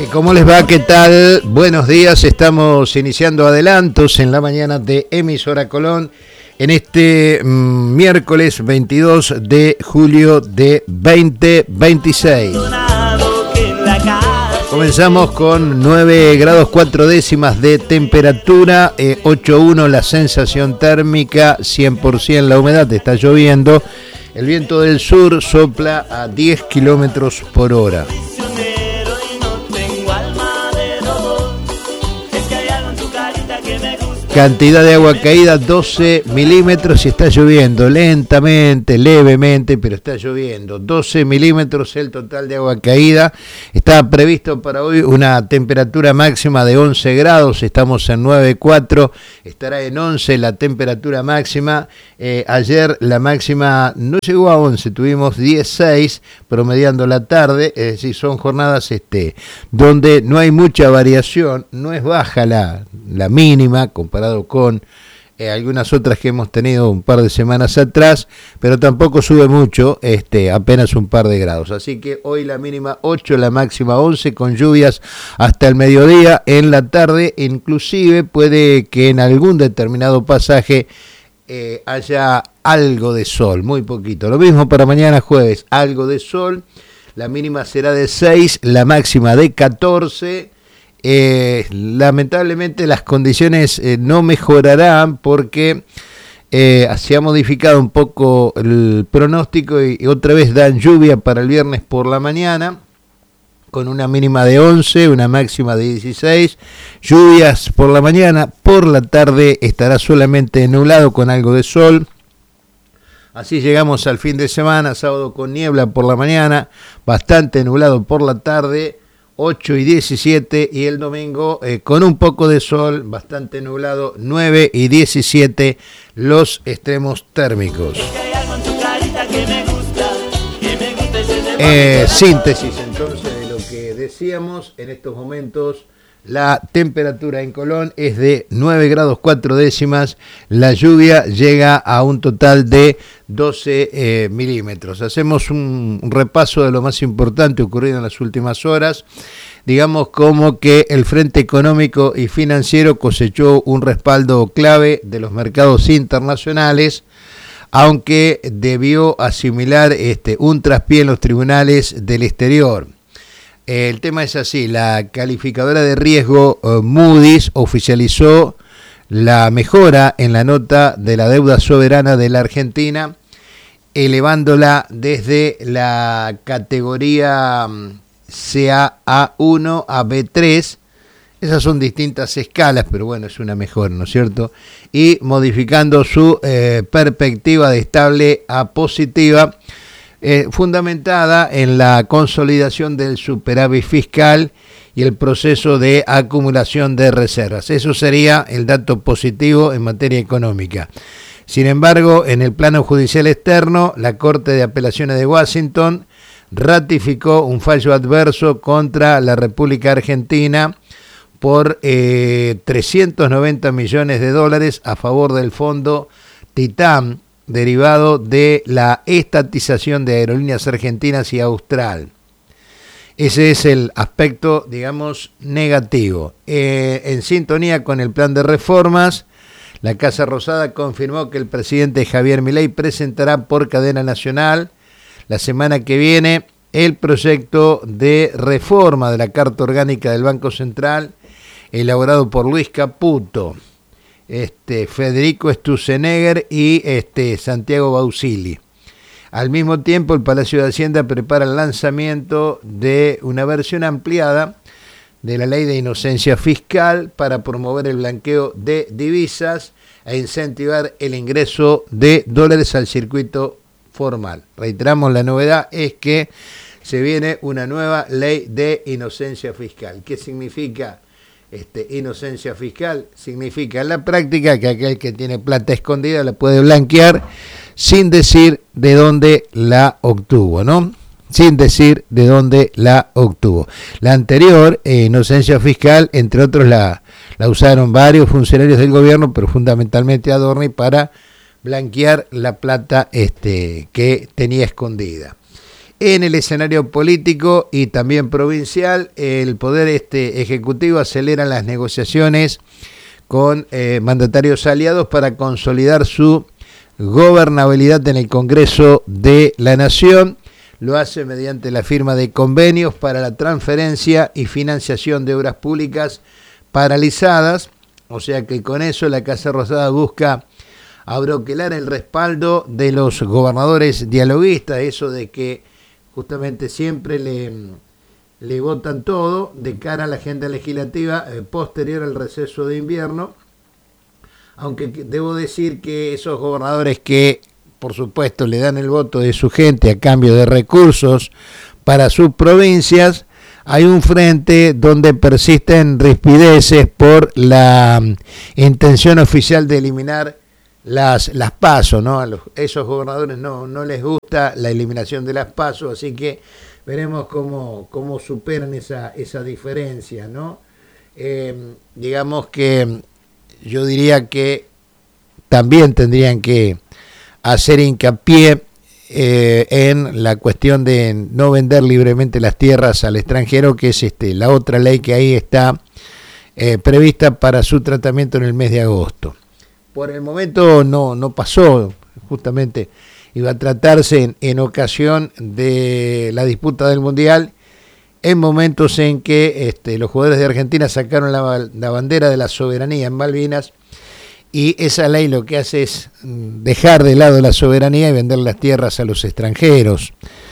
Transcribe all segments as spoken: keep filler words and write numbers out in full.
¿Cómo les va? ¿Qué tal? Buenos días, estamos iniciando adelantos en la mañana de Emisora Colón en este mmm, miércoles veintidós de julio de veinte veintiséis. Comenzamos con nueve grados cuatro décimas de temperatura, eh, ocho punto uno la sensación térmica, cien por ciento la humedad, está lloviendo. El viento del sur sopla a diez kilómetros por hora. Cantidad de agua caída doce milímetros y está lloviendo lentamente, levemente, pero está lloviendo. doce milímetros el total de agua caída. Está previsto para hoy una temperatura máxima de once grados, estamos en nueve punto cuatro, estará en once la temperatura máxima. Eh, ayer la máxima no llegó a once, tuvimos diez punto seis promediando la tarde, es decir, son jornadas este, donde no hay mucha variación, no es baja la, la mínima comparada con eh, algunas otras que hemos tenido un par de semanas atrás, pero tampoco sube mucho, este, apenas un par de grados. Así que hoy la mínima ocho, la máxima once, con lluvias hasta el mediodía. En la tarde, inclusive, puede que en algún determinado pasaje eh, haya algo de sol, muy poquito. Lo mismo para mañana jueves, algo de sol. La mínima será de seis, la máxima de catorce. Eh, lamentablemente las condiciones eh, no mejorarán porque eh, se ha modificado un poco el pronóstico y, y otra vez dan lluvia para el viernes por la mañana con una mínima de once, una máxima de dieciséis, lluvias por la mañana, por la tarde estará solamente nublado con algo de sol. Así llegamos al fin de semana, sábado con niebla por la mañana, bastante nublado por la tarde, ocho y diecisiete, y el domingo eh, con un poco de sol, bastante nublado, nueve y diecisiete los extremos térmicos. Eh, síntesis entonces de lo que decíamos, en estos momentos la temperatura en Colón es de nueve grados cuatro décimas, la lluvia llega a un total de doce eh, milímetros. Hacemos un, un repaso de lo más importante ocurrido en las últimas horas. Digamos como que el Frente Económico y Financiero cosechó un respaldo clave de los mercados internacionales, aunque debió asimilar este, un traspié en los tribunales del exterior. El tema es así, la calificadora de riesgo uh, Moody's oficializó la mejora en la nota de la deuda soberana de la Argentina, elevándola desde la categoría C A A uno a B tres, esas son distintas escalas, pero bueno, es una mejora, ¿no es cierto? Y modificando su eh, perspectiva de estable a positiva, Eh, fundamentada en la consolidación del superávit fiscal y el proceso de acumulación de reservas. Eso sería el dato positivo en materia económica. Sin embargo, en el plano judicial externo, la Corte de Apelaciones de Washington ratificó un fallo adverso contra la República Argentina por eh, trescientos noventa millones de dólares a favor del fondo Titán, derivado de la estatización de Aerolíneas Argentinas y Austral. Ese es el aspecto, digamos, negativo. Eh, en sintonía con el plan de reformas, la Casa Rosada confirmó que el presidente Javier Milei presentará por cadena nacional la semana que viene el proyecto de reforma de la Carta Orgánica del Banco Central, elaborado por Luis Caputo, Este, Federico Sturzenegger y este, Santiago Bausili. Al mismo tiempo, el Palacio de Hacienda prepara el lanzamiento de una versión ampliada de la Ley de Inocencia Fiscal para promover el blanqueo de divisas e incentivar el ingreso de dólares al circuito formal. Reiteramos, la novedad es que se viene una nueva Ley de Inocencia Fiscal. ¿Qué significa? Este, inocencia fiscal significa en la práctica que aquel que tiene plata escondida la puede blanquear sin decir de dónde la obtuvo, ¿no? Sin decir de dónde la obtuvo. La anterior, eh, inocencia fiscal, entre otros la, la usaron varios funcionarios del gobierno, pero fundamentalmente Adorni, para blanquear la plata este, que tenía escondida. En el escenario político y también provincial, el Poder este, Ejecutivo acelera las negociaciones con eh, mandatarios aliados para consolidar su gobernabilidad en el Congreso de la Nación. Lo hace mediante la firma de convenios para la transferencia y financiación de obras públicas paralizadas. O sea que con eso la Casa Rosada busca abroquelar el respaldo de los gobernadores dialoguistas, eso de que justamente siempre le, le votan todo de cara a la agenda legislativa eh, posterior al receso de invierno, aunque debo decir que esos gobernadores que por supuesto le dan el voto de su gente a cambio de recursos para sus provincias, hay un frente donde persisten rispideces por la intención oficial de eliminar las, las PASO, ¿no? A los, esos gobernadores no, no les gusta la eliminación de las PASO, así que veremos cómo, cómo superan esa, esa diferencia, ¿no? Eh, digamos que yo diría que también tendrían que hacer hincapié eh, en la cuestión de no vender libremente las tierras al extranjero, que es este la otra ley que ahí está eh, prevista para su tratamiento en el mes de agosto. Por el momento no, no pasó, justamente iba a tratarse en, en ocasión de la disputa del Mundial, en momentos en que este, los jugadores de Argentina sacaron la, la bandera de la soberanía en Malvinas, y esa ley lo que hace es dejar de lado la soberanía y vender las tierras a los extranjeros.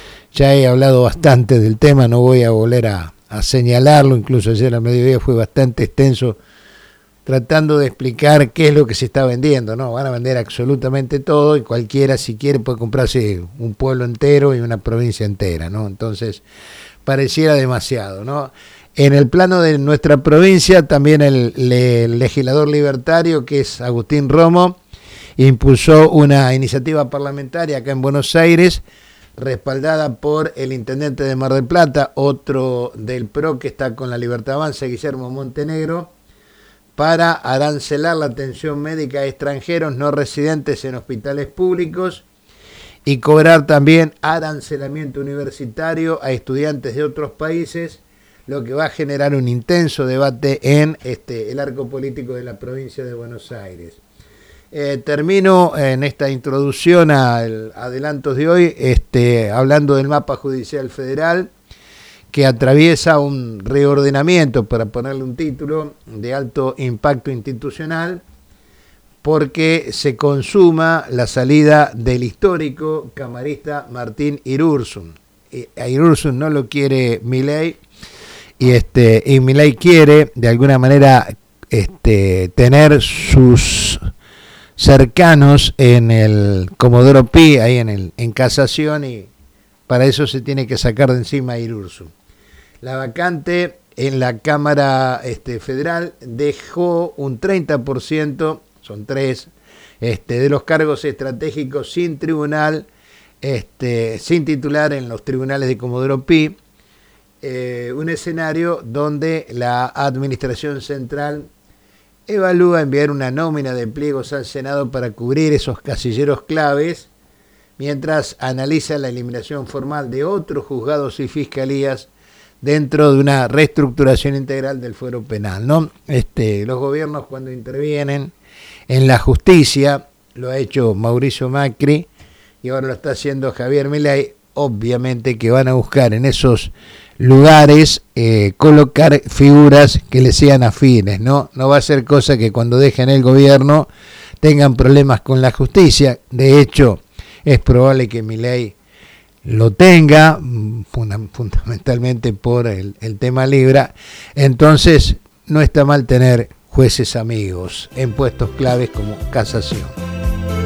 Ya he hablado bastante del tema, no voy a volver a, a señalarlo, incluso ayer al mediodía fue bastante extenso tratando de explicar qué es lo que se está vendiendo, ¿no? Van a vender absolutamente todo y cualquiera, si quiere, puede comprarse un pueblo entero y una provincia entera, ¿no? Entonces, pareciera demasiado, ¿no? En el plano de nuestra provincia, también el, el legislador libertario, que es Agustín Romo, impulsó una iniciativa parlamentaria acá en Buenos Aires, respaldada por el intendente de Mar del Plata, otro del P R O que está con la Libertad Avanza, Guillermo Montenegro, para arancelar la atención médica a extranjeros no residentes en hospitales públicos y cobrar también arancelamiento universitario a estudiantes de otros países, lo que va a generar un intenso debate en este, el arco político de la provincia de Buenos Aires. Eh, termino en esta introducción al adelantos de hoy este, hablando del mapa judicial federal, que atraviesa un reordenamiento, para ponerle un título, de alto impacto institucional, porque se consuma la salida del histórico camarista Martín Irursun. A Irursun no lo quiere Milei, y este y Milei quiere de alguna manera este tener sus cercanos en el Comodoro Pi, ahí en el en casación, y para eso se tiene que sacar de encima a Irursun. La vacante en la Cámara este, Federal dejó un treinta por ciento, son tres, este, de los cargos estratégicos sin tribunal, este, sin titular en los tribunales de Comodoro Pi. Eh, un escenario donde la Administración Central evalúa enviar una nómina de pliegos al Senado para cubrir esos casilleros claves, mientras analiza la eliminación formal de otros juzgados y fiscalías dentro de una reestructuración integral del fuero penal, ¿no? Este, los gobiernos, cuando intervienen en la justicia, lo ha hecho Mauricio Macri y ahora lo está haciendo Javier Milei, obviamente que van a buscar en esos lugares eh, colocar figuras que les sean afines, ¿no? No va a ser cosa que cuando dejen el gobierno tengan problemas con la justicia. De hecho, es probable que Milei lo tenga, fundamentalmente por el, el tema Libra. Entonces no está mal tener jueces amigos en puestos claves como casación.